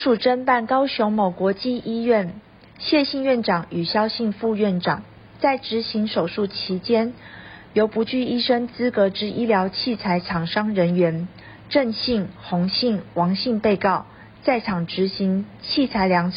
署侦办高雄某国际医院谢姓院长与萧姓副院长在执行手术期间，由不具医生资格之医疗器材厂商人员郑姓、洪姓、王姓被告在场执行器材量